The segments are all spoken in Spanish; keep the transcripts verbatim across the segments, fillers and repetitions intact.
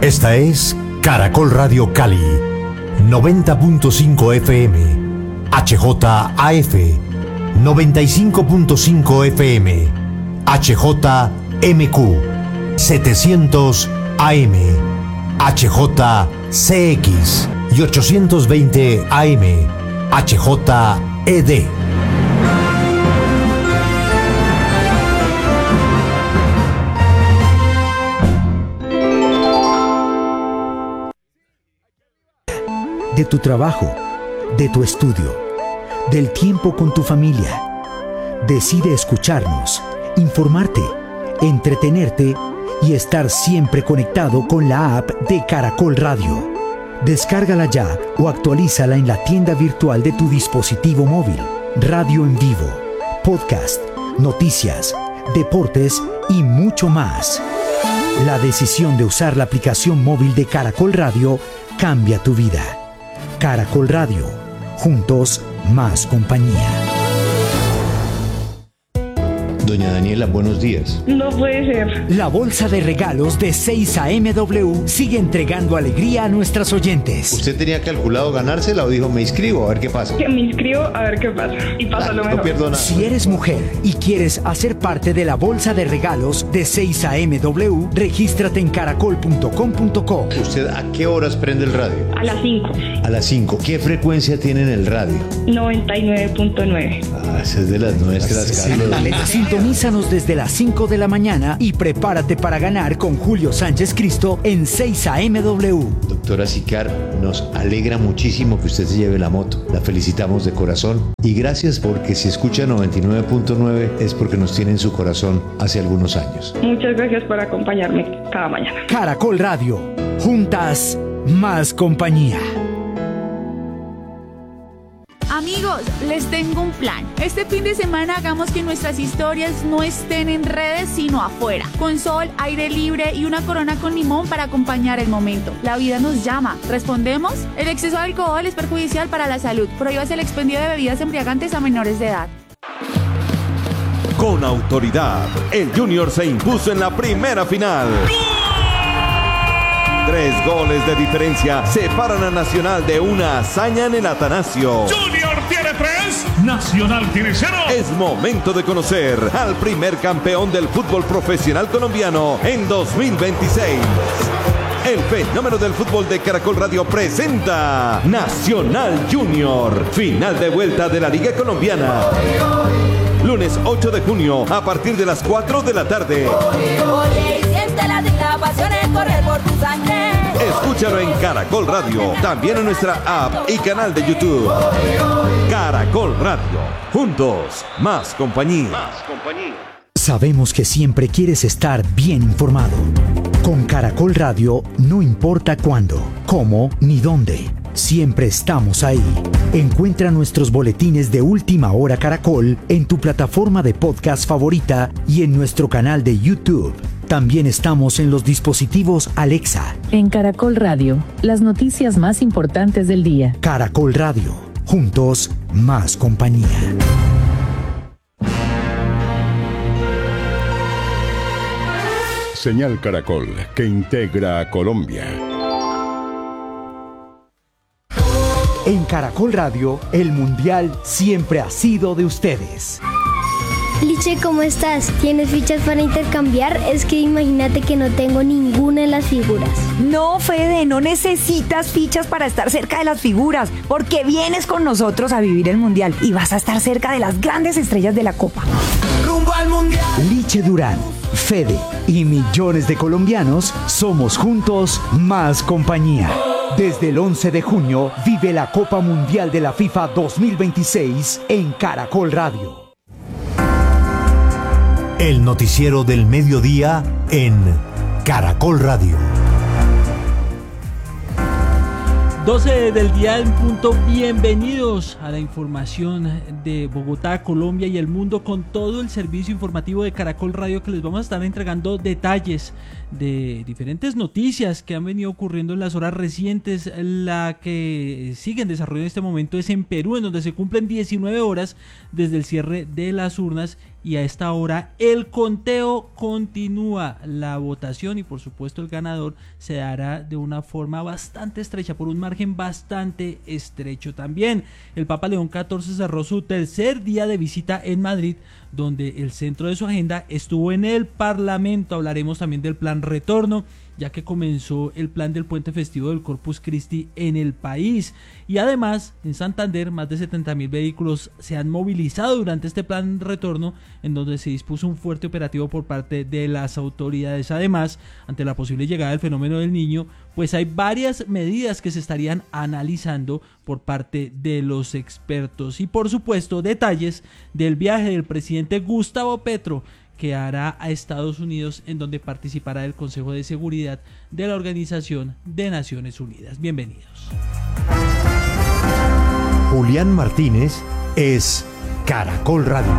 Esta es Caracol Radio Cali, noventa punto cinco F M, H J A F, noventa y cinco punto cinco F M, H J M Q, setecientos A M, H J C X y ochocientos veinte A M, H J E D. De tu trabajo, de tu estudio, del tiempo con tu familia. Decide escucharnos, informarte, entretenerte y estar siempre conectado con la app de Caracol Radio. Descárgala ya o actualízala en la tienda virtual de tu dispositivo móvil. Radio en vivo, podcast, noticias, deportes y mucho más. La decisión de usar la aplicación móvil de Caracol Radio cambia tu vida. Caracol Radio, juntos más compañía. Doña Daniela, buenos días. No puede ser. La bolsa de regalos de seis A M W sigue entregando alegría a nuestras oyentes. ¿Usted tenía calculado ganársela o dijo me inscribo a ver qué pasa? Que me inscribo a ver qué pasa. Y pasa Ah, lo mejor. No pierdo nada. Si eres mujer y quieres hacer parte de la bolsa de regalos de seis A M W, regístrate en caracol punto com punto co. ¿Usted a qué horas prende el radio? A las cinco. A las cinco. ¿Qué frecuencia tiene en el radio? noventa y nueve punto nueve. Ah, esa es de las nuestras, Carlos. Sintonízanos desde las cinco de la mañana y prepárate para ganar con Julio Sánchez Cristo en seis A M W. Doctora Sicar, nos alegra muchísimo que usted se lleve la moto. La felicitamos de corazón. Y gracias porque si escucha noventa y nueve punto nueve es porque nos tiene en su corazón hace algunos años. Muchas gracias por acompañarme cada mañana. Caracol Radio, juntas, más compañía. Amigos, les tengo un plan. Este fin de semana hagamos que nuestras historias no estén en redes, sino afuera. Con sol, aire libre y una corona con limón para acompañar el momento. La vida nos llama. ¿Respondemos? El exceso de alcohol es perjudicial para la salud. Prohíbase el expendio de bebidas embriagantes a menores de edad. Con autoridad, el Junior se impuso en la primera final. Tres goles de diferencia separan a Nacional de una hazaña en el Atanasio. Junior tiene tres, Nacional tiene cero. Es momento de conocer al primer campeón del fútbol profesional colombiano en dos mil veintiséis. El fenómeno del fútbol de Caracol Radio presenta Nacional Junior, final de vuelta de la Liga Colombiana. Lunes ocho de junio a partir de las cuatro de la tarde. Escúchalo en Caracol Radio, también en nuestra app y canal de YouTube. Caracol Radio, juntos, más compañía. Más compañía. Sabemos que siempre quieres estar bien informado. Con Caracol Radio no importa cuándo, cómo ni dónde. Siempre estamos ahí. Encuentra nuestros boletines de Última Hora Caracol en tu plataforma de podcast favorita y en nuestro canal de YouTube. También estamos en los dispositivos Alexa. En Caracol Radio, las noticias más importantes del día. Caracol Radio, juntos, más compañía. Señal Caracol, que integra a Colombia. En Caracol Radio, el Mundial siempre ha sido de ustedes. Liche, ¿cómo estás? ¿Tienes fichas para intercambiar? Es que imagínate que no tengo ninguna de las figuras. No, Fede, no necesitas fichas para estar cerca de las figuras, porque vienes con nosotros a vivir el Mundial y vas a estar cerca de las grandes estrellas de la Copa. ¡Rumbo al Mundial! Liche Durán, Fede y millones de colombianos somos juntos más compañía. Desde el once de junio vive la Copa Mundial de la FIFA dos mil veintiséis en Caracol Radio. El noticiero del mediodía en Caracol Radio. doce del día en punto. Bienvenidos a la información de Bogotá, Colombia y el mundo con todo el servicio informativo de Caracol Radio, que les vamos a estar entregando detalles de diferentes noticias que han venido ocurriendo en las horas recientes. La que sigue en desarrollo en este momento es en Perú, en donde se cumplen diecinueve horas desde el cierre de las urnas y a esta hora el conteo continúa. La votación y por supuesto el ganador se dará de una forma bastante estrecha, por un margen bastante estrecho también. El Papa León catorce cerró su tercer día de visita en Madrid, donde el centro de su agenda estuvo en el Parlamento. Hablaremos también del plan retorno, ya que comenzó el plan del puente festivo del Corpus Christi en el país. Y además, en Santander, más de setenta mil vehículos se han movilizado durante este plan retorno, en donde se dispuso un fuerte operativo por parte de las autoridades. Además, ante la posible llegada del fenómeno del Niño, pues hay varias medidas que se estarían analizando por parte de los expertos. Y por supuesto, detalles del viaje del presidente Gustavo Petro, que hará a Estados Unidos, en donde participará del Consejo de Seguridad de la Organización de Naciones Unidas. Bienvenidos. Julián Martínez es Caracol Radio.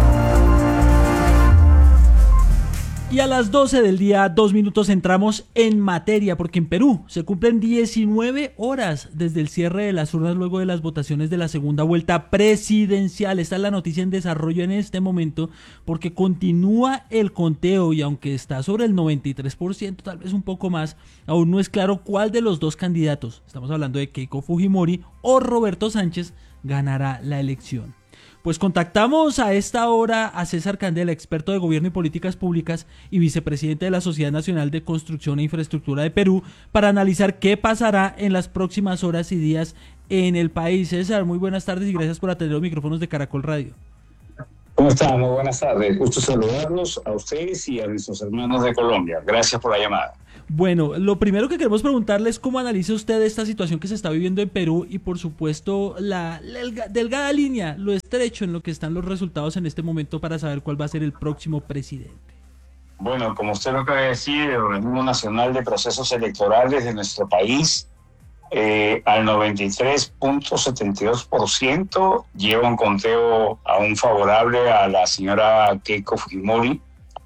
Y a las doce del día, dos minutos, entramos en materia, porque en Perú se cumplen diecinueve horas desde el cierre de las urnas luego de las votaciones de la segunda vuelta presidencial. Esta es la noticia en desarrollo en este momento, porque continúa el conteo y aunque está sobre el noventa y tres por ciento, tal vez un poco más, aún no es claro cuál de los dos candidatos, estamos hablando de Keiko Fujimori o Roberto Sánchez, ganará la elección. Pues contactamos a esta hora a César Candela, experto de Gobierno y Políticas Públicas y vicepresidente de la Sociedad Nacional de Construcción e Infraestructura de Perú, para analizar qué pasará en las próximas horas y días en el país. César, muy buenas tardes y gracias por atender los micrófonos de Caracol Radio. ¿Cómo están? Muy buenas tardes. Gusto saludarlos a ustedes y a nuestros hermanos de Colombia. Gracias por la llamada. Bueno, lo primero que queremos preguntarle es cómo analiza usted esta situación que se está viviendo en Perú y por supuesto la, la delgada línea, lo estrecho en lo que están los resultados en este momento para saber cuál va a ser el próximo presidente. Bueno, como usted lo acaba de decir, el Organismo Nacional de Procesos Electorales de nuestro país eh, al noventa y tres punto setenta y dos por ciento lleva un conteo aún favorable a la señora Keiko Fujimori.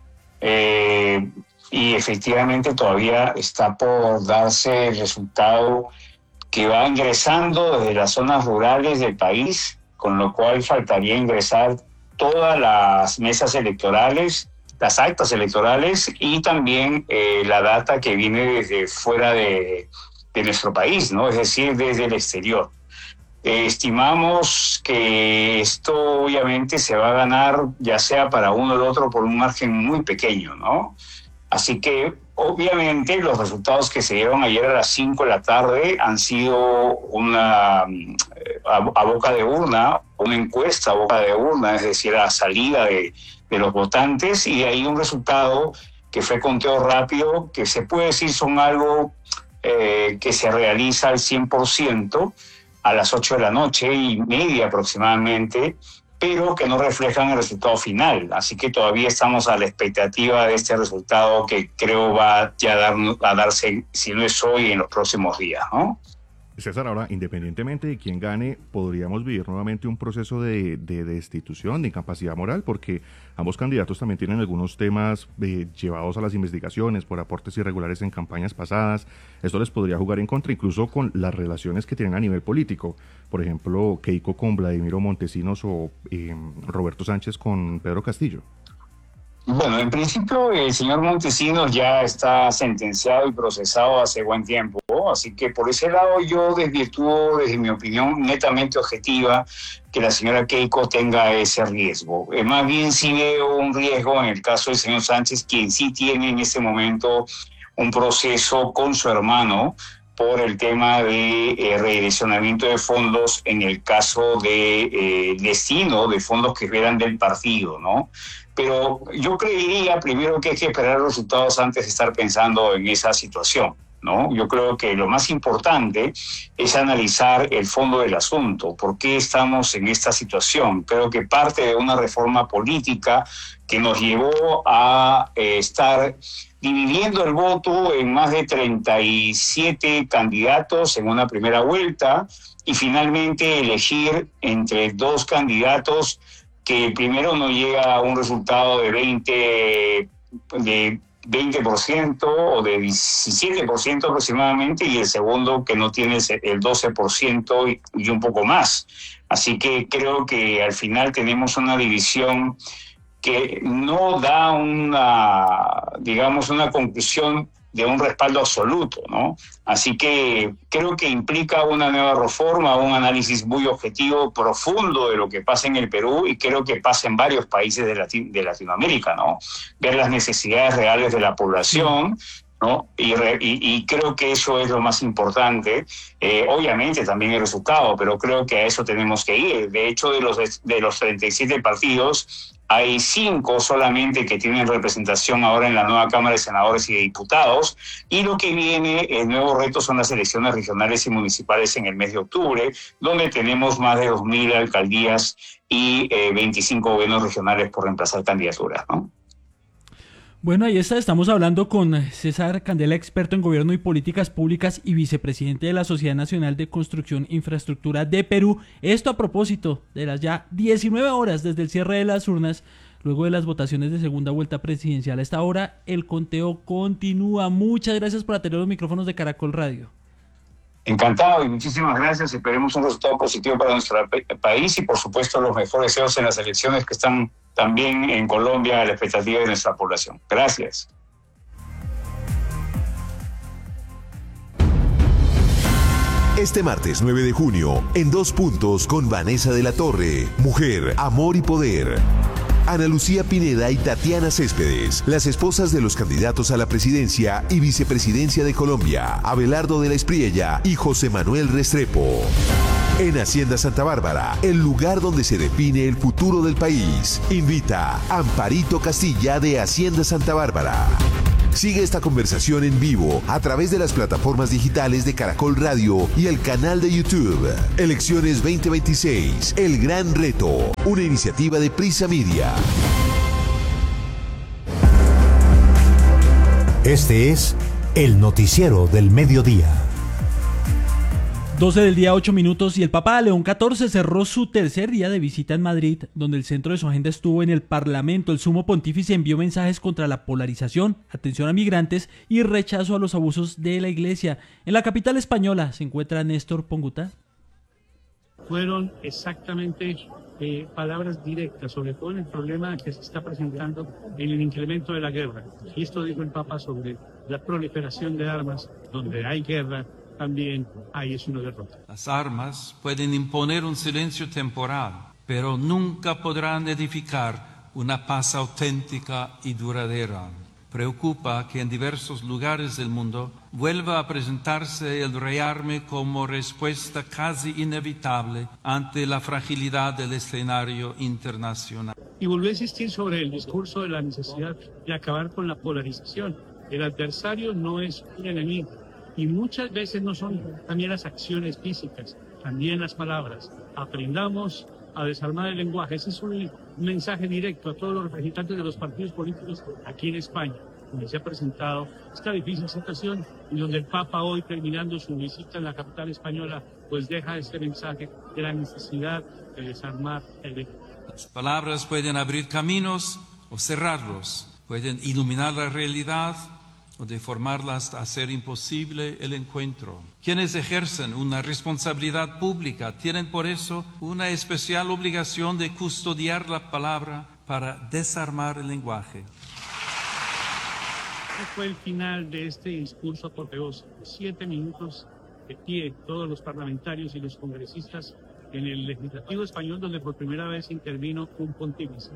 Eh, y efectivamente todavía está por darse el resultado que va ingresando desde las zonas rurales del país, con lo cual faltaría ingresar todas las mesas electorales, las actas electorales y también eh, la data que viene desde fuera de, de nuestro país, ¿no? Es decir, desde el exterior. Eh, estimamos que esto obviamente se va a ganar ya sea para uno o el otro por un margen muy pequeño, ¿no? Así que, obviamente, los resultados que se dieron ayer a las cinco de la tarde han sido una a, a boca de urna, una encuesta a boca de urna, es decir, a salida de, de los votantes, y de ahí un resultado que fue conteo rápido, que se puede decir son algo eh, que se realiza al cien por ciento a las ocho de la noche y media aproximadamente, pero que no reflejan el resultado final. Así que todavía estamos a la expectativa de este resultado que creo va ya a, dar, a darse, si no es hoy, en los próximos días, ¿no? César, ahora, independientemente de quién gane, podríamos vivir nuevamente un proceso de, de destitución, de incapacidad moral, porque ambos candidatos también tienen algunos temas eh, llevados a las investigaciones por aportes irregulares en campañas pasadas. Esto les podría jugar en contra, incluso con las relaciones que tienen a nivel político. Por ejemplo, Keiko con Vladimiro Montesinos o eh, Roberto Sánchez con Pedro Castillo. Bueno, en principio el señor Montesinos ya está sentenciado y procesado hace buen tiempo, así que por ese lado yo desvirtúo, desde mi opinión netamente objetiva, que la señora Keiko tenga ese riesgo. Eh, más bien sí veo un riesgo en el caso del señor Sánchez, quien sí tiene en este momento un proceso con su hermano por el tema de eh, redireccionamiento de fondos en el caso de eh, destino de fondos que eran del partido, ¿no? Pero yo creería primero que hay que esperar los resultados antes de estar pensando en esa situación, ¿no? Yo creo que lo más importante es analizar el fondo del asunto. ¿Por qué estamos en esta situación? Creo que parte de una reforma política que nos llevó a eh, estar dividiendo el voto en más de treinta y siete candidatos en una primera vuelta y finalmente elegir entre dos candidatos que el primero no llega a un resultado de veinte, de veinte por ciento o de diecisiete por ciento aproximadamente, y el segundo que no tiene el doce por ciento y, y un poco más. Así que creo que al final tenemos una división que no da una, digamos, una conclusión de un respaldo absoluto, ¿no? Así que creo que implica una nueva reforma, un análisis muy objetivo, profundo de lo que pasa en el Perú, y creo que pasa en varios países de, Latino, de Latinoamérica, ¿no? Ver las necesidades reales de la población, ¿no? Y, re, y, y creo que eso es lo más importante. Eh, obviamente también el resultado, pero creo que a eso tenemos que ir. De hecho, de los, de los treinta y siete partidos, hay cinco solamente que tienen representación ahora en la nueva Cámara de Senadores y de Diputados, y lo que viene, el nuevo reto, son las elecciones regionales y municipales en el mes de octubre, donde tenemos más de dos mil alcaldías y eh, veinticinco gobiernos regionales por reemplazar candidaturas, ¿no? Bueno, ahí está, estamos hablando con César Candela, experto en gobierno y políticas públicas y vicepresidente de la Sociedad Nacional de Construcción e Infraestructura de Perú. Esto a propósito de las ya diecinueve horas desde el cierre de las urnas, luego de las votaciones de segunda vuelta presidencial. A esta hora el conteo continúa. Muchas gracias por atender los micrófonos de Caracol Radio. Encantado y muchísimas gracias. Esperemos un resultado positivo para nuestro país y, por supuesto, los mejores deseos en las elecciones que están también en Colombia a la expectativa de nuestra población. Gracias. Este martes nueve de junio, en Dos Puntos con Vanessa de la Torre, Mujer, Amor y Poder. Ana Lucía Pineda y Tatiana Céspedes, las esposas de los candidatos a la presidencia y vicepresidencia de Colombia, Abelardo de la Espriella y José Manuel Restrepo. En Hacienda Santa Bárbara, el lugar donde se define el futuro del país, invita Amparito Castilla de Hacienda Santa Bárbara. Sigue esta conversación en vivo a través de las plataformas digitales de Caracol Radio y el canal de YouTube. Elecciones veinte veintiséis, El Gran Reto, una iniciativa de Prisa Media. Este es el noticiero del mediodía. doce del día, ocho minutos, y el Papa León catorce cerró su tercer día de visita en Madrid, donde el centro de su agenda estuvo en el Parlamento. El sumo pontífice envió mensajes contra la polarización, atención a migrantes y rechazo a los abusos de la Iglesia. En la capital española se encuentra Néstor Ponguta. Fueron exactamente eh, palabras directas, sobre todo en el problema que se está presentando en el incremento de la guerra. Y esto dijo el Papa sobre la proliferación de armas, donde hay guerra, también ahí es una derrota. Las armas pueden imponer un silencio temporal, pero nunca podrán edificar una paz auténtica y duradera. Preocupa que en diversos lugares del mundo vuelva a presentarse el rearme como respuesta casi inevitable ante la fragilidad del escenario internacional. Y volvió a insistir sobre el discurso de la necesidad de acabar con la polarización. El adversario no es un enemigo. Y muchas veces no son también las acciones físicas, también las palabras. Aprendamos a desarmar el lenguaje. Ese es un mensaje directo a todos los representantes de los partidos políticos aquí en España, donde se ha presentado esta difícil situación y donde el Papa hoy, terminando su visita en la capital española, pues deja este mensaje de la necesidad de desarmar el lenguaje. Las palabras pueden abrir caminos o cerrarlos, pueden iluminar la realidad o deformarla hasta hacer imposible el encuentro. Quienes ejercen una responsabilidad pública tienen por eso una especial obligación de custodiar la palabra para desarmar el lenguaje. Este fue el final de este discurso apoteósico. Siete minutos de pie, todos los parlamentarios y los congresistas en el legislativo español, donde por primera vez intervino un pontífice.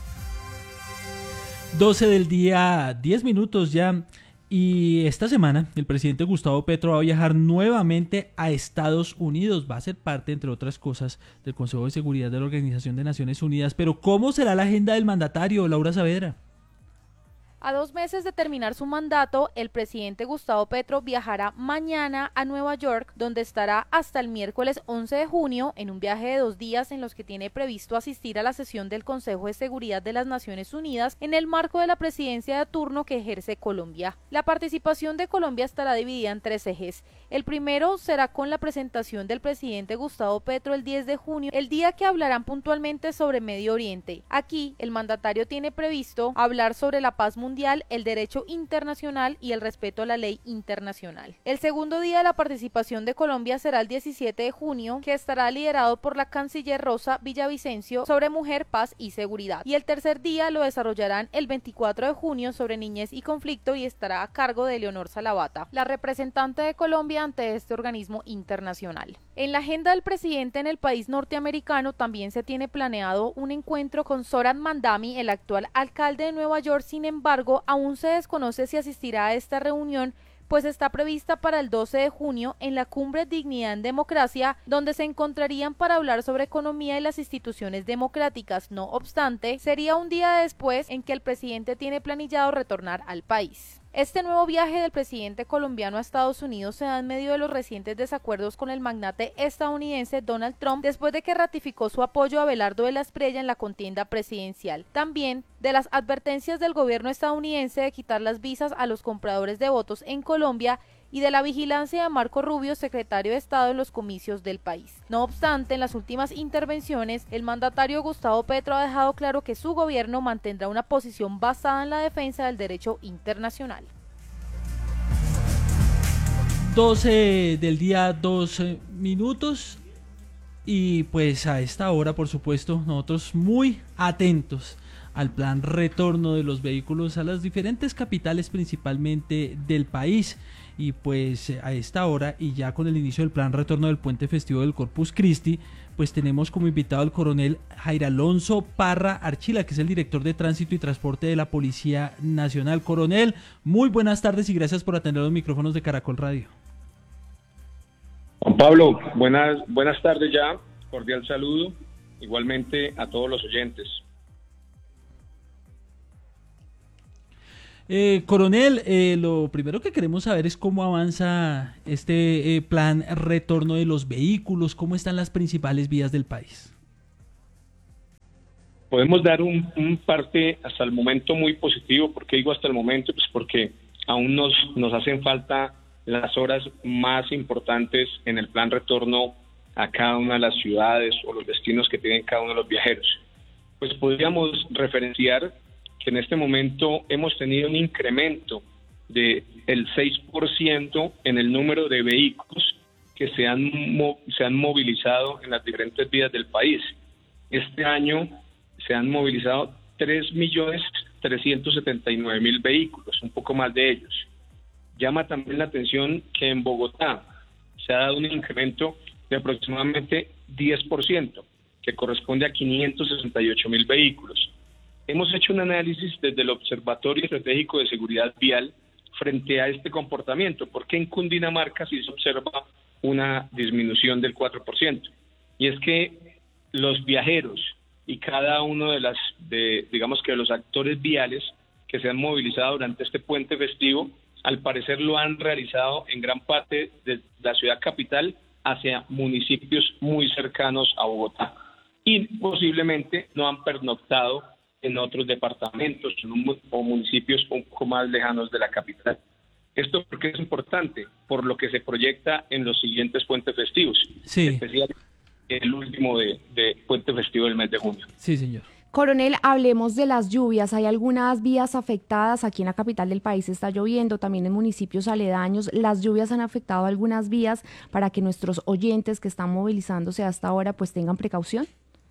doce del día, diez minutos ya. Y esta semana el presidente Gustavo Petro va a viajar nuevamente a Estados Unidos. Va a ser parte, entre otras cosas, del Consejo de Seguridad de la Organización de Naciones Unidas. Pero ¿cómo será la agenda del mandatario, Laura Saavedra? A dos meses de terminar su mandato, el presidente Gustavo Petro viajará mañana a Nueva York, donde estará hasta el miércoles once de junio en un viaje de dos días en los que tiene previsto asistir a la sesión del Consejo de Seguridad de las Naciones Unidas en el marco de la presidencia de turno que ejerce Colombia. La participación de Colombia estará dividida en tres ejes. El primero será con la presentación del presidente Gustavo Petro el diez de junio, el día que hablarán puntualmente sobre Medio Oriente. Aquí, el mandatario tiene previsto hablar sobre la paz mundial mundial, el derecho internacional y el respeto a la ley internacional. El segundo día de la participación de Colombia será el diecisiete de junio, que estará liderado por la canciller Rosa Villavicencio sobre mujer, paz y seguridad. Y el tercer día lo desarrollarán el veinticuatro de junio sobre niñez y conflicto y estará a cargo de Leonor Salavata, la representante de Colombia ante este organismo internacional. En la agenda del presidente en el país norteamericano también se tiene planeado un encuentro con Zohran Mamdani, el actual alcalde de Nueva York. Sin embargo, aún se desconoce si asistirá a esta reunión, pues está prevista para el doce de junio en la Cumbre Dignidad en Democracia, donde se encontrarían para hablar sobre economía y las instituciones democráticas. No obstante, sería un día después en que el presidente tiene planillado retornar al país. Este nuevo viaje del presidente colombiano a Estados Unidos se da en medio de los recientes desacuerdos con el magnate estadounidense Donald Trump, después de que ratificó su apoyo a Abelardo de la Espriella en la contienda presidencial. También de las advertencias del gobierno estadounidense de quitar las visas a los compradores de votos en Colombia y de la vigilancia de Marco Rubio, secretario de Estado en los comicios del país. No obstante, en las últimas intervenciones, el mandatario Gustavo Petro ha dejado claro que su gobierno mantendrá una posición basada en la defensa del derecho internacional. doce del día, doce minutos, y pues a esta hora, por supuesto, nosotros muy atentos al plan retorno de los vehículos a las diferentes capitales, principalmente del país. Y pues a esta hora, y ya con el inicio del plan retorno del puente festivo del Corpus Christi, pues tenemos como invitado al coronel Jair Alonso Parra Archila, que es el director de Tránsito y Transporte de la Policía Nacional. Coronel, muy buenas tardes y gracias por atender los micrófonos de Caracol Radio. Juan Pablo, buenas, buenas tardes ya, cordial saludo, igualmente a todos los oyentes. Eh, coronel, eh, lo primero que queremos saber es cómo avanza este eh, plan retorno de los vehículos, cómo están las principales vías del país. Podemos dar un, un parte hasta el momento muy positivo. ¿Por qué digo hasta el momento? Pues porque aún nos, nos hacen falta las horas más importantes en el plan retorno a cada una de las ciudades o los destinos que tienen cada uno de los viajeros. Pues podríamos referenciar que en este momento hemos tenido un incremento del seis por ciento en el número de vehículos que se han, se han movilizado en las diferentes vías del país. Este año se han movilizado tres millones trescientos setenta y nueve mil vehículos, un poco más de ellos. Llama también la atención que en Bogotá se ha dado un incremento de aproximadamente diez por ciento, que corresponde a quinientos sesenta y ocho mil vehículos. Hemos hecho un análisis desde el Observatorio Estratégico de Seguridad Vial frente a este comportamiento, porque en Cundinamarca sí se observa una disminución del cuatro por ciento. Y es que los viajeros y cada uno de las, de, digamos que de los actores viales que se han movilizado durante este puente festivo, al parecer lo han realizado en gran parte de la ciudad capital hacia municipios muy cercanos a Bogotá. Y posiblemente no han pernoctado en otros departamentos o municipios un poco más lejanos de la capital. Esto porque es importante, por lo que se proyecta en los siguientes puentes festivos, sí. especialmente el último de, de puente festivo del mes de junio. Sí, señor. Coronel, hablemos de las lluvias. Hay algunas vías afectadas. Aquí en la capital del país está lloviendo, también en municipios aledaños. ¿Las lluvias han afectado algunas vías para que nuestros oyentes que están movilizándose hasta ahora pues tengan precaución?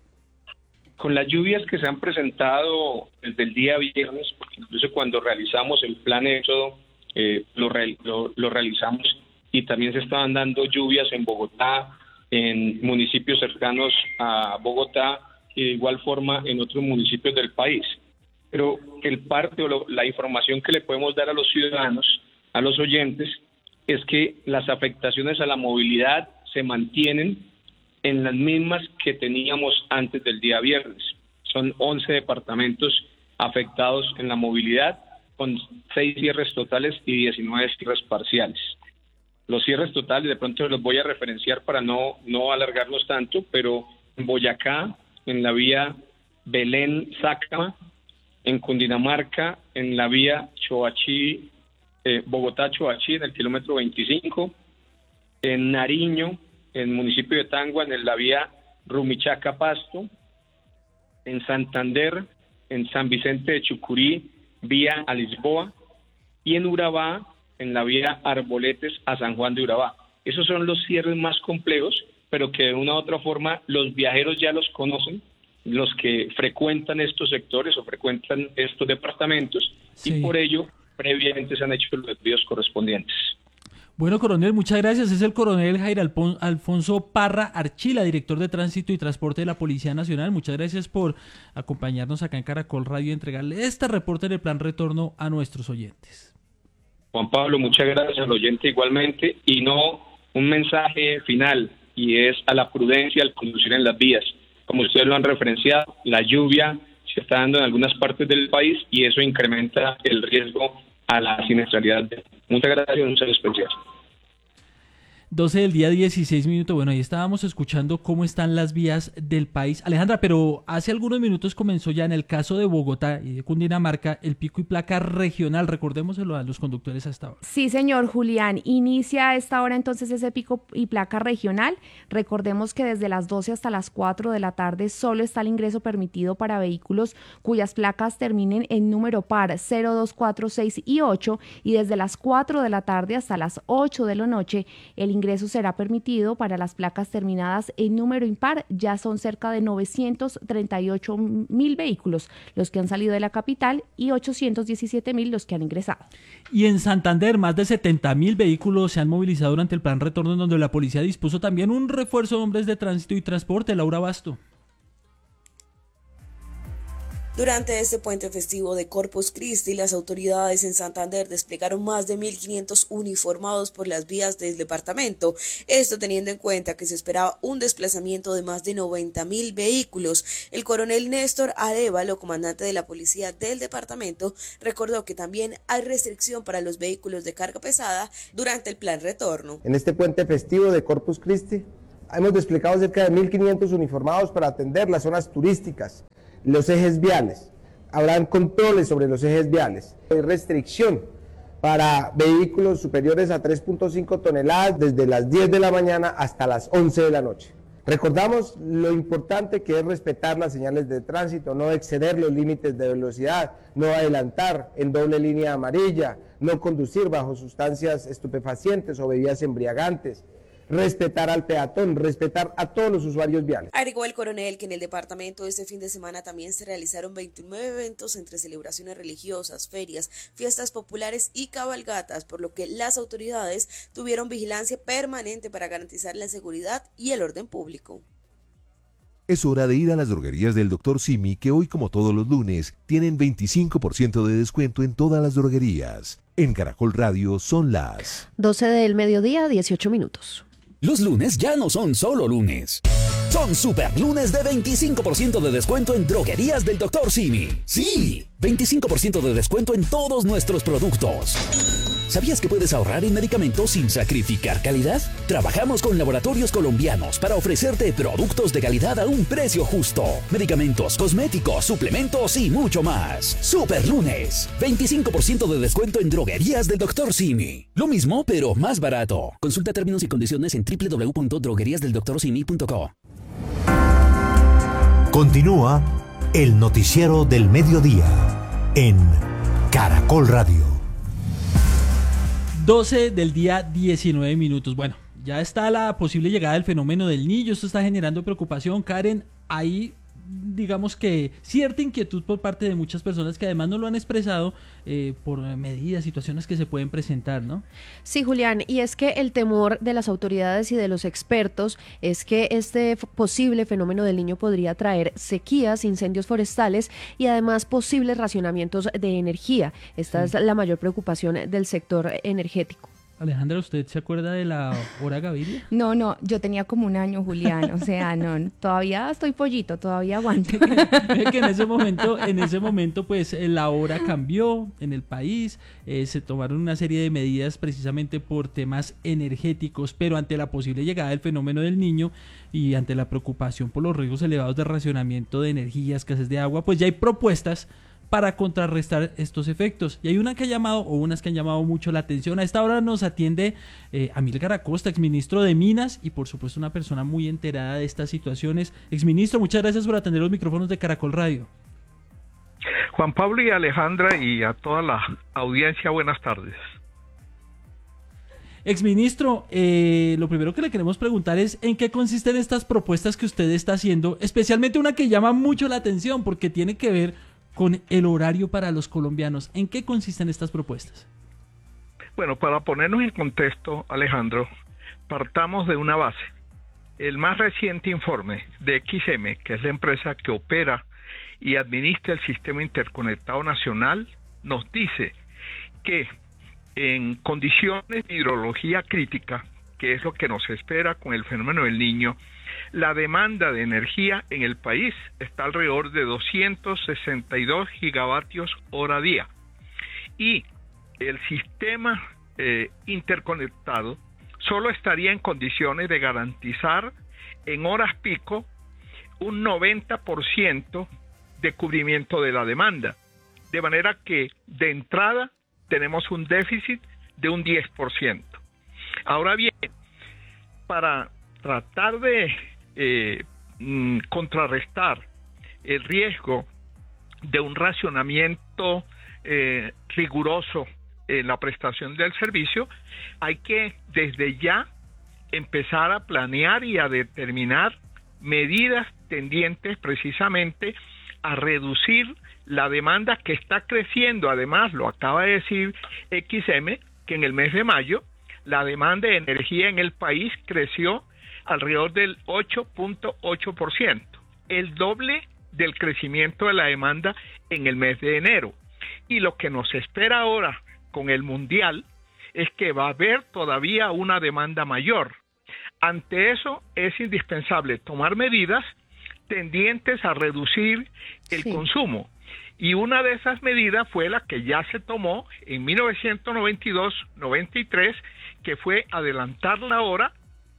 Con las lluvias que se han presentado desde el día viernes, porque incluso cuando realizamos el plan Éxodo, eh, lo, re, lo, lo realizamos y también se estaban dando lluvias en Bogotá, en municipios cercanos a Bogotá y de igual forma en otros municipios del país. Pero el parte o lo, la información que le podemos dar a los ciudadanos, a los oyentes, es que las afectaciones a la movilidad se mantienen en las mismas que teníamos antes del día viernes. Son once departamentos afectados en la movilidad, con seis cierres totales y diecinueve cierres parciales. Los cierres totales, de pronto los voy a referenciar para no, no alargarlos tanto, pero en Boyacá, en la vía Belén-Sácama, en Cundinamarca, en la vía Choachí, eh, Bogotá-Choachí, en el kilómetro veinticinco, en Nariño, en el municipio de Tangua, en la vía Rumichaca-Pasto, en Santander, en San Vicente de Chucurí, vía a Lisboa, y en Urabá, en la vía Arboletes a San Juan de Urabá. Esos son los cierres más complejos, pero que de una u otra forma los viajeros ya los conocen, los que frecuentan estos sectores o frecuentan estos departamentos, sí. Y por ello previamente se han hecho los envíos correspondientes. Bueno, coronel, muchas gracias. Es el coronel Jair Alpon- Alfonso Parra Archila, director de Tránsito y Transporte de la Policía Nacional. Muchas gracias por acompañarnos acá en Caracol Radio y entregarle este reporte del Plan Retorno a nuestros oyentes. Juan Pablo, muchas gracias al oyente igualmente, y no un mensaje final, y es a la prudencia al conducir en las vías. Como ustedes lo han referenciado, la lluvia se está dando en algunas partes del país y eso incrementa el riesgo a la siniestralidad. Muchas gracias, un saludo especial. doce del día, dieciséis minutos. Bueno, ahí estábamos escuchando cómo están las vías del país. Alejandra, pero hace algunos minutos comenzó ya en el caso de Bogotá y de Cundinamarca el pico y placa regional. Recordémoselo a los conductores hasta ahora. Sí, señor Julián. Inicia a esta hora entonces ese pico y placa regional. Recordemos que desde las doce hasta las cuatro de la tarde solo está el ingreso permitido para vehículos cuyas placas terminen en número par cero, dos, cuatro, seis y ocho, y desde las cuatro de la tarde hasta las ocho de la noche el ingreso ingreso será permitido para las placas terminadas en número impar. Ya son cerca de novecientos treinta y ocho mil vehículos los que han salido de la capital y ochocientos diecisiete mil los que han ingresado. Y en Santander, más de setenta mil vehículos se han movilizado durante el plan retorno, en donde la policía dispuso también un refuerzo de hombres de tránsito y transporte. Laura Basto. Durante este puente festivo de Corpus Christi, las autoridades en Santander desplegaron más de mil quinientos uniformados por las vías del departamento, esto teniendo en cuenta que se esperaba un desplazamiento de más de noventa mil vehículos. El coronel Néstor Arévalo, comandante de la policía del departamento, recordó que también hay restricción para los vehículos de carga pesada durante el plan retorno. En este puente festivo de Corpus Christi hemos desplegado cerca de mil quinientos uniformados para atender las zonas turísticas, los ejes viales. Habrán controles sobre los ejes viales. Hay restricción para vehículos superiores a tres punto cinco toneladas desde las diez de la mañana hasta las once de la noche. Recordamos lo importante que es respetar las señales de tránsito, no exceder los límites de velocidad, no adelantar en doble línea amarilla, no conducir bajo sustancias estupefacientes o bebidas embriagantes, respetar al peatón, respetar a todos los usuarios viales. Agregó el coronel que en el departamento este fin de semana también se realizaron veintinueve eventos entre celebraciones religiosas, ferias, fiestas populares y cabalgatas, por lo que las autoridades tuvieron vigilancia permanente para garantizar la seguridad y el orden público. Es hora de ir a las droguerías del doctor Simi, que hoy, como todos los lunes, tienen veinticinco por ciento de descuento en todas las droguerías. En Caracol Radio son las doce del mediodía, dieciocho minutos. Los lunes ya no son solo lunes. Son super lunes de veinticinco por ciento de descuento en droguerías del doctor Simi. Sí, veinticinco por ciento de descuento en todos nuestros productos. ¿Sabías que puedes ahorrar en medicamentos sin sacrificar calidad? Trabajamos con laboratorios colombianos para ofrecerte productos de calidad a un precio justo. Medicamentos, cosméticos, suplementos y mucho más. Super lunes, veinticinco por ciento de descuento en droguerías del doctor Simi. Lo mismo, pero más barato. Consulta términos y condiciones en doble u doble u doble u punto droguerías del doctor simi punto co. Continúa el noticiero del mediodía en Caracol Radio. doce del día, diecinueve minutos. Bueno, ya está la posible llegada del fenómeno del Niño. Esto está generando preocupación, Karen. Hay, digamos que, cierta inquietud por parte de muchas personas que además no lo han expresado eh, por medidas, situaciones que se pueden presentar, ¿no? Sí, Julián, y es que el temor de las autoridades y de los expertos es que este posible fenómeno del Niño podría traer sequías, incendios forestales y además posibles racionamientos de energía. Esta sí. es la mayor preocupación del sector energético. Alejandra, ¿usted se acuerda de la hora Gaviria? No, no, yo tenía como un año, Julián, o sea, no, todavía estoy pollito, todavía aguanto. que en ese momento, en ese momento, pues la hora cambió en el país, eh, se tomaron una serie de medidas precisamente por temas energéticos, pero ante la posible llegada del fenómeno del Niño y ante la preocupación por los riesgos elevados de racionamiento de energía, escasez de agua, pues ya hay propuestas para contrarrestar estos efectos. Y hay una que ha llamado, o unas que han llamado mucho la atención. A esta hora nos atiende eh, Amílcar Acosta, exministro de Minas, y por supuesto una persona muy enterada de estas situaciones. Exministro, muchas gracias por atender los micrófonos de Caracol Radio. Juan Pablo y Alejandra y a toda la audiencia, buenas tardes. Exministro, eh, lo primero que le queremos preguntar es ¿en qué consisten estas propuestas que usted está haciendo? Especialmente una que llama mucho la atención porque tiene que ver con el horario para los colombianos. ¿En qué consisten estas propuestas? Bueno, para ponernos en contexto, Alejandro, partamos de una base. El más reciente informe de X M, que es la empresa que opera y administra el sistema interconectado nacional, nos dice que en condiciones de hidrología crítica, que es lo que nos espera con el fenómeno del Niño, la demanda de energía en el país está alrededor de doscientos sesenta y dos gigavatios hora día. Y el sistema eh, interconectado solo estaría en condiciones de garantizar en horas pico un noventa por ciento de cubrimiento de la demanda. De manera que de entrada tenemos un déficit de un diez por ciento. Ahora bien, para tratar de eh, mm, contrarrestar el riesgo de un racionamiento eh, riguroso en la prestación del servicio, hay que desde ya empezar a planear y a determinar medidas tendientes precisamente a reducir la demanda que está creciendo. Además, lo acaba de decir X M, que en el mes de mayo la demanda de energía en el país creció alrededor del ocho punto ocho por ciento, el doble del crecimiento de la demanda en el mes de enero. Y lo que nos espera ahora con el Mundial es que va a haber todavía una demanda mayor. Ante eso es indispensable tomar medidas tendientes a reducir el sí. consumo. Y una de esas medidas fue la que ya se tomó en mil novecientos noventa y dos noventa y tres, que fue adelantar la hora,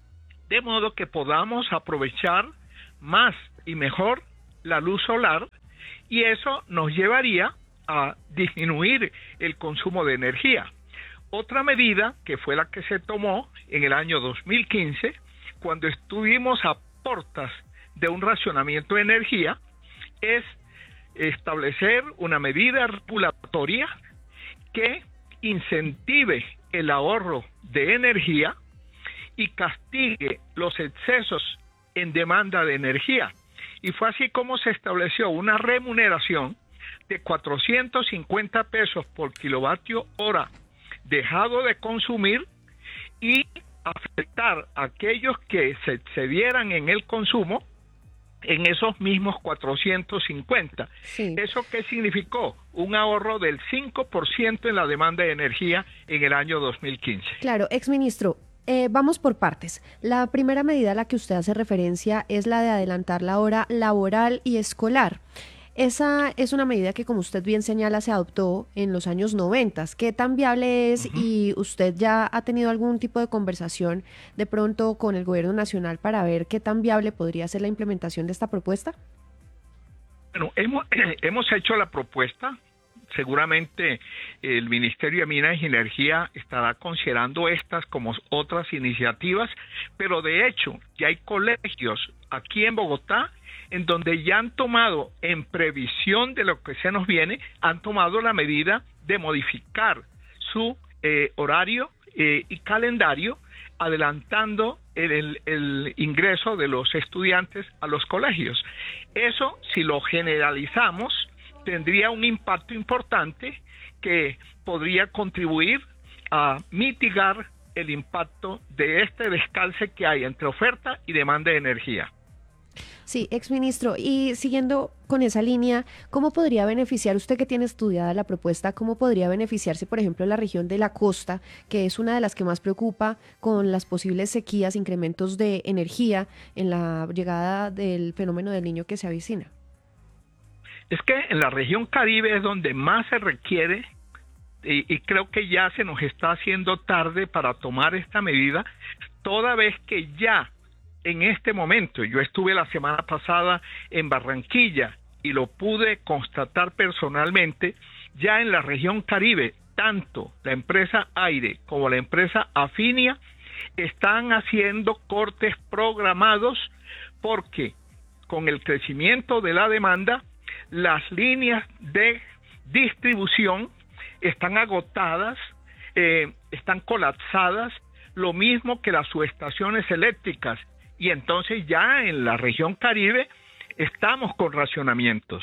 de modo que podamos aprovechar más y mejor la luz solar, y eso nos llevaría a disminuir el consumo de energía. Otra medida, que fue la que se tomó en el año dos mil quince, cuando estuvimos a portas de un racionamiento de energía, es establecer una medida regulatoria que incentive el ahorro de energía y castigue los excesos en demanda de energía. Y fue así como se estableció una remuneración de cuatrocientos cincuenta pesos por kilovatio hora dejado de consumir, y afectar a aquellos que se excedieran en el consumo en esos mismos cuatrocientos cincuenta. Sí. ¿Eso qué significó? Un ahorro del cinco por ciento en la demanda de energía en el año dos mil quince. Claro, exministro, eh, vamos por partes. La primera medida a la que usted hace referencia es la de adelantar la hora laboral y escolar. Esa es una medida que, como usted bien señala, se adoptó en los años noventa. ¿Qué tan viable es? Uh-huh. ¿Y usted ya ha tenido algún tipo de conversación de pronto con el gobierno nacional para ver qué tan viable podría ser la implementación de esta propuesta? Bueno, hemos, hemos hecho la propuesta. Seguramente el Ministerio de Minas y Energía estará considerando estas como otras iniciativas, pero de hecho ya hay colegios aquí en Bogotá en donde ya han tomado, en previsión de lo que se nos viene, han tomado la medida de modificar su eh, horario eh, y calendario, adelantando el, el, el ingreso de los estudiantes a los colegios. Eso, si lo generalizamos, tendría un impacto importante que podría contribuir a mitigar el impacto de este descalce que hay entre oferta y demanda de energía. Sí, exministro, y siguiendo con esa línea, ¿cómo podría beneficiar, usted que tiene estudiada la propuesta, cómo podría beneficiarse, por ejemplo, la región de la costa, que es una de las que más preocupa con las posibles sequías, incrementos de energía en la llegada del fenómeno del Niño que se avecina? Es que en la región Caribe es donde más se requiere, y, y creo que ya se nos está haciendo tarde para tomar esta medida, toda vez que ya en este momento, yo estuve la semana pasada en Barranquilla y lo pude constatar personalmente, ya en la región Caribe, tanto la empresa Aire como la empresa Afinia están haciendo cortes programados porque con el crecimiento de la demanda, las líneas de distribución están agotadas, eh, están colapsadas, lo mismo que las subestaciones eléctricas, y entonces ya en la región Caribe estamos con racionamientos.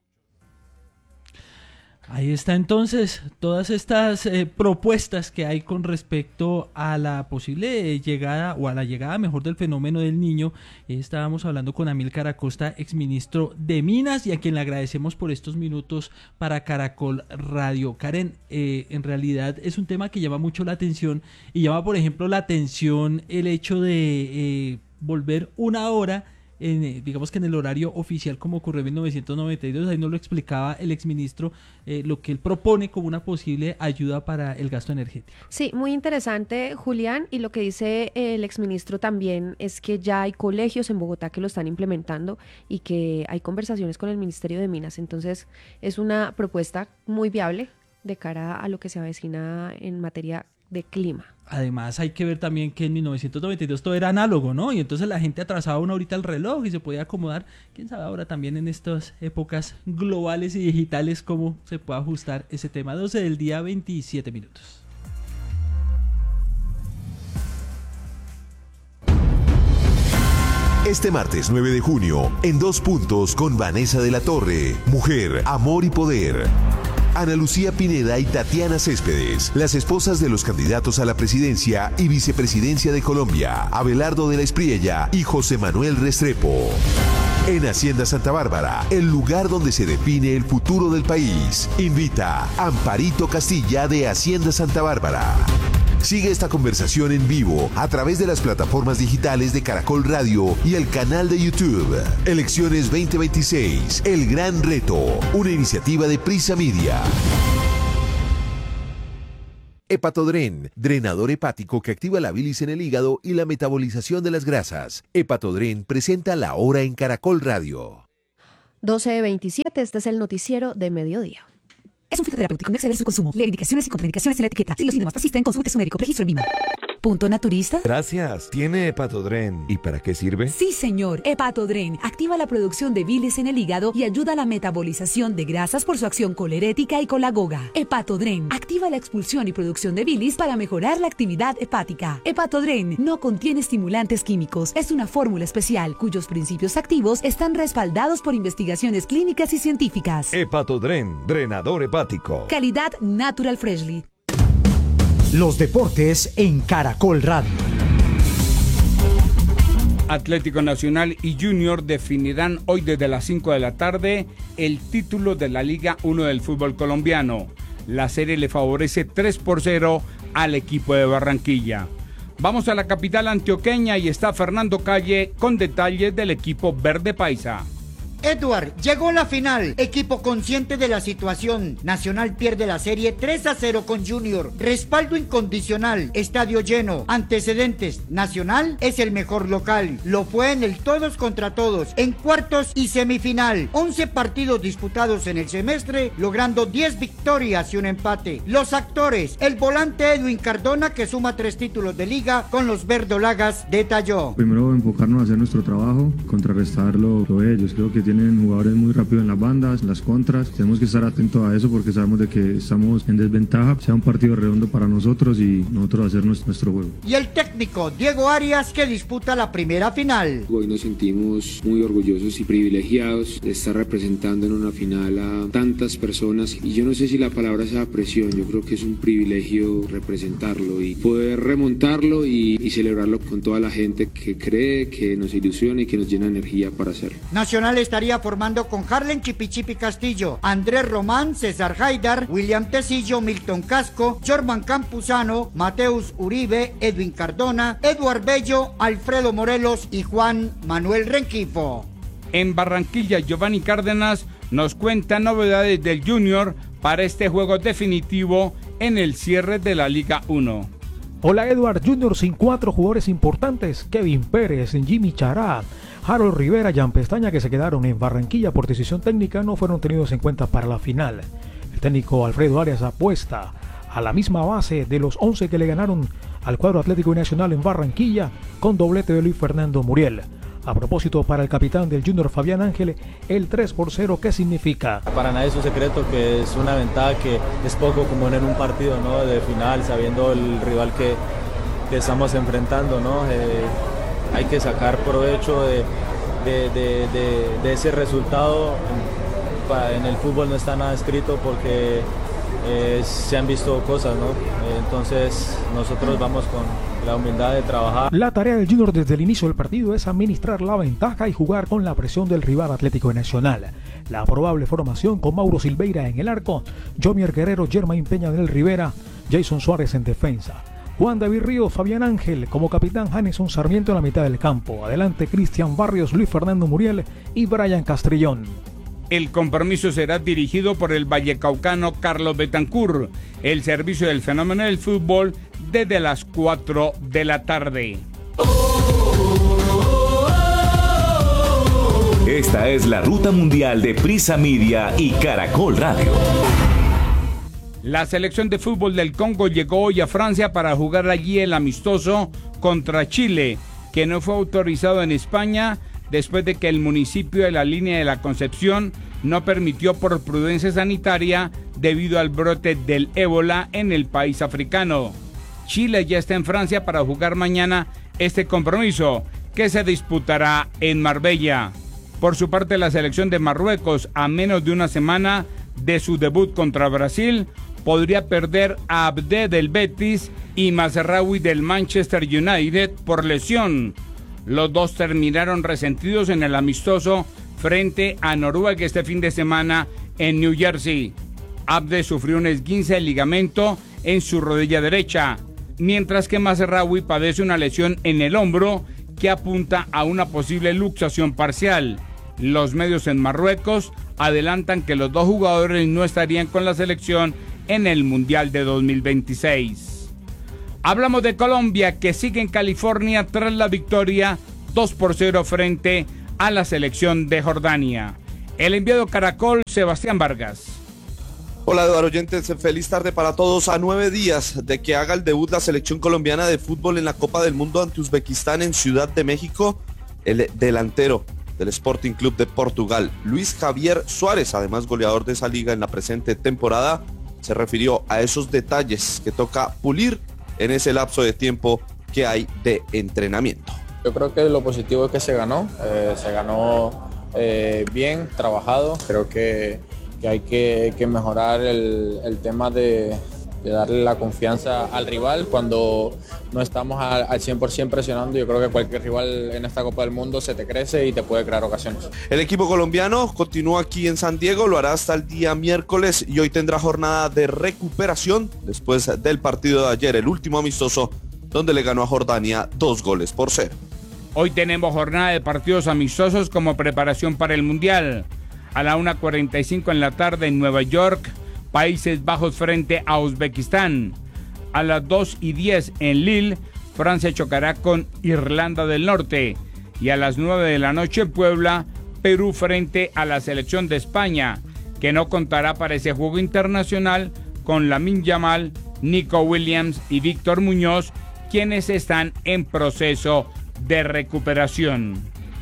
Ahí está entonces todas estas eh, propuestas que hay con respecto a la posible llegada o a la llegada mejor del fenómeno del Niño. Eh, estábamos hablando con Amílcar Acosta, exministro de Minas, y a quien le agradecemos por estos minutos para Caracol Radio. Karen, eh, en realidad es un tema que llama mucho la atención, y llama por ejemplo la atención el hecho de eh, volver una hora En, digamos que en el horario oficial, como ocurrió en mil novecientos noventa y dos. Ahí nos lo explicaba el exministro, eh, lo que él propone como una posible ayuda para el gasto energético. Sí, muy interesante, Julián, y lo que dice el exministro también es que ya hay colegios en Bogotá que lo están implementando y que hay conversaciones con el Ministerio de Minas. Entonces es una propuesta muy viable de cara a lo que se avecina en materia de clima. Además hay que ver también que en mil novecientos noventa y dos todo era análogo, ¿no? Y entonces la gente atrasaba una horita el reloj y se podía acomodar. Quién sabe ahora también en estas épocas globales y digitales cómo se puede ajustar ese tema. doce del día, veintisiete minutos. Este martes nueve de junio, en Dos Puntos con Vanessa de la Torre, Mujer, Amor y Poder. Ana Lucía Pineda y Tatiana Céspedes, las esposas de los candidatos a la presidencia y vicepresidencia de Colombia, Abelardo de la Espriella y José Manuel Restrepo. En Hacienda Santa Bárbara, el lugar donde se define el futuro del país. Invita Amparito Castilla de Hacienda Santa Bárbara. Sigue esta conversación en vivo a través de las plataformas digitales de Caracol Radio y el canal de YouTube. Elecciones veinte veintiséis, El Gran Reto, una iniciativa de Prisa Media. Hepatodren, drenador hepático que activa la bilis en el hígado y la metabolización de las grasas. Hepatodren presenta La Hora en Caracol Radio. doce veintisiete, este es el noticiero de mediodía. Es un fitoterapéutico, no exceder su consumo. Lee indicaciones y contraindicaciones en la etiqueta. Si los síntomas persisten, consulte a su médico. Registro en Vima. ¿Punto naturista? Gracias. ¿Tiene Hepatodren? ¿Y para qué sirve? Sí, señor. Hepatodren activa la producción de bilis en el hígado y ayuda a la metabolización de grasas por su acción colerética y colagoga. Hepatodren activa la expulsión y producción de bilis para mejorar la actividad hepática. Hepatodren no contiene estimulantes químicos. Es una fórmula especial cuyos principios activos están respaldados por investigaciones clínicas y científicas. Hepatodren, drenador hepático. Calidad Natural Freshly. Los deportes en Caracol Radio. Atlético Nacional y Junior definirán hoy desde las cinco de la tarde el título de la Liga uno del fútbol colombiano. La serie le favorece tres por cero al equipo de Barranquilla. Vamos a la capital antioqueña y está Fernando Calle con detalles del equipo verde paisa. Edward, llegó la final, equipo consciente de la situación. Nacional pierde la serie tres a cero con Junior. Respaldo incondicional, estadio lleno. Antecedentes, Nacional es el mejor local. Lo fue en el todos contra todos, en cuartos y semifinal. once partidos disputados en el semestre, logrando diez victorias y un empate. Los actores, el volante Edwin Cardona, que suma tres títulos de liga con los verdolagas, detalló. Primero enfocarnos a hacer nuestro trabajo, contrarrestar lo de ellos. Creo que tienen jugadores muy rápidos en las bandas, las contras. Tenemos que estar atentos a eso porque sabemos de que estamos en desventaja. Sea un partido redondo para nosotros y nosotros hacer nuestro juego. Y el técnico Diego Arias, que disputa la primera final. Hoy nos sentimos muy orgullosos y privilegiados de estar representando en una final a tantas personas. Y yo no sé si la palabra sea presión, yo creo que es un privilegio representarlo y poder remontarlo y, y celebrarlo con toda la gente que cree, que nos ilusiona y que nos llena energía para hacerlo. Nacional estaría formando con Harlen Chipichipi Castillo, Andrés Román, César Haidar, William Tecillo, Milton Casco, Jorman Campuzano, Mateus Uribe, Edwin Cardona, Eduard Bello, Alfredo Morelos y Juan Manuel Renquifo. En Barranquilla, Giovanni Cárdenas nos cuenta novedades del Junior para este juego definitivo en el cierre de la Liga uno. Hola Edward, Junior sin cuatro jugadores importantes, Kevin Pérez, Jimmy Chará, Harold Rivera, Jan Pestaña, que se quedaron en Barranquilla por decisión técnica, no fueron tenidos en cuenta para la final. El técnico Alfredo Arias apuesta a la misma base de los once que le ganaron al cuadro Atlético Nacional en Barranquilla, con doblete de Luis Fernando Muriel. A propósito, para el capitán del Junior, Fabián Ángel, el tres por cero, ¿qué significa? Para nadie es un secreto que es una ventaja que es poco común en un partido, ¿no?, de final, sabiendo el rival que, que estamos enfrentando, ¿no? Eh, hay que sacar provecho de, de, de, de, de ese resultado. En el fútbol no está nada escrito porque eh, se han visto cosas, ¿no? Eh, entonces nosotros vamos con la humildad de trabajar. La tarea del Junior desde el inicio del partido es administrar la ventaja y jugar con la presión del rival Atlético Nacional. La probable formación con Mauro Silveira en el arco, Jomier Guerrero, Germain Peña del Rivera, Jason Suárez en defensa, Juan David Ríos, Fabián Ángel como capitán, Janeson Sarmiento en la mitad del campo, adelante Cristian Barrios, Luis Fernando Muriel y Brian Castrillón. El compromiso será dirigido por el vallecaucano Carlos Betancur. El servicio del fenómeno del fútbol desde las cuatro de la tarde. Esta es la ruta mundial de Prisa Media y Caracol Radio. La selección de fútbol del Congo llegó hoy a Francia para jugar allí el amistoso contra Chile, que no fue autorizado en España después de que el municipio de la Línea de la Concepción no permitió por prudencia sanitaria debido al brote del ébola en el país africano. Chile ya está en Francia para jugar mañana este compromiso, que se disputará en Marbella. Por su parte, la selección de Marruecos, a menos de una semana de su debut contra Brasil, podría perder a Abde del Betis y Mazraoui del Manchester United por lesión. Los dos terminaron resentidos en el amistoso frente a Noruega este fin de semana en New Jersey. Abde sufrió un esguince de ligamento en su rodilla derecha, mientras que Mazraoui padece una lesión en el hombro que apunta a una posible luxación parcial. Los medios en Marruecos adelantan que los dos jugadores no estarían con la selección en el Mundial de dos mil veintiséis. Hablamos de Colombia, que sigue en California tras la victoria dos por cero frente a la selección de Jordania. El enviado Caracol, Sebastián Vargas. Hola Eduardo oyentes, feliz tarde para todos. A nueve días de que haga el debut la selección colombiana de fútbol en la Copa del Mundo ante Uzbekistán en Ciudad de México, el delantero del Sporting Club de Portugal, Luis Javier Suárez, además goleador de esa liga en la presente temporada, se refirió a esos detalles que toca pulir en ese lapso de tiempo que hay de entrenamiento. Yo creo que lo positivo es que se ganó, eh, se ganó eh, bien, trabajado. Creo que, que hay que, que mejorar el, el tema de, de darle la confianza al rival cuando no estamos al, al cien por ciento presionando. Yo creo que cualquier rival en esta Copa del Mundo se te crece y te puede crear ocasiones. El equipo colombiano continúa aquí en San Diego, lo hará hasta el día miércoles y hoy tendrá jornada de recuperación después del partido de ayer, el último amistoso, donde le ganó a Jordania dos goles por cero. Hoy tenemos jornada de partidos amistosos como preparación para el Mundial. A la una cuarenta y cinco en la tarde en Nueva York, Países Bajos frente a Uzbekistán. A las dos y diez en Lille, Francia chocará con Irlanda del Norte. Y a las nueve de la noche en Puebla, Perú frente a la selección de España, que no contará para ese juego internacional con Lamine Yamal, Nico Williams y Víctor Muñoz, quienes están en proceso de recuperación.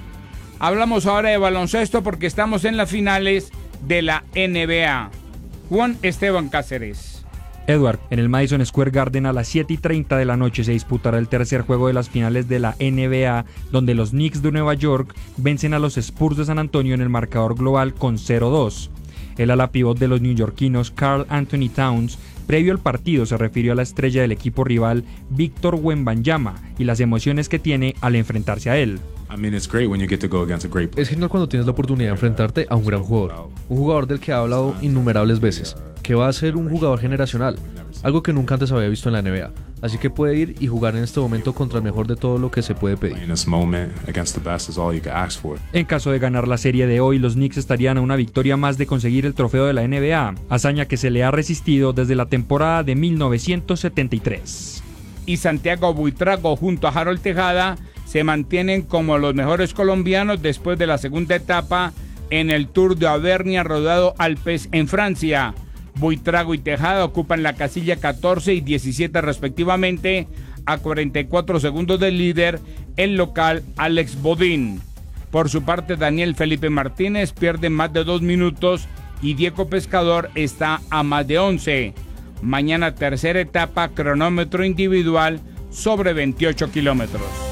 Hablamos ahora de baloncesto porque estamos en las finales de la N B A. Juan Esteban Cáceres. Edward, en el Madison Square Garden a las siete y treinta de la noche se disputará el tercer juego de las finales de la N B A, donde los Knicks de Nueva York vencen a los Spurs de San Antonio en el marcador global con cero dos. El ala pívot de los neoyorquinos, Karl Anthony Towns, previo al partido se refirió a la estrella del equipo rival, Víctor Wembanyama, y las emociones que tiene al enfrentarse a él. Es genial cuando tienes la oportunidad de enfrentarte a un gran jugador, un jugador del que he hablado innumerables veces, que va a ser un jugador generacional, algo que nunca antes había visto en la N B A, así que puede ir y jugar en este momento contra el mejor de todo lo que se puede pedir. En caso de ganar la serie de hoy, los Knicks estarían a una victoria más de conseguir el trofeo de la N B A, hazaña que se le ha resistido desde la temporada de mil novecientos setenta y tres. Y Santiago Buitrago junto a Harold Tejada se mantienen como los mejores colombianos después de la segunda etapa en el Tour de Auvernia rodado Alpes en Francia. Buitrago y Tejada ocupan la casilla catorce y diecisiete respectivamente, a cuarenta y cuatro segundos del líder, el local Alex Bodin. Por su parte, Daniel Felipe Martínez pierde más de dos minutos y Diego Pescador está a más de once. Mañana tercera etapa, cronómetro individual sobre veintiocho kilómetros.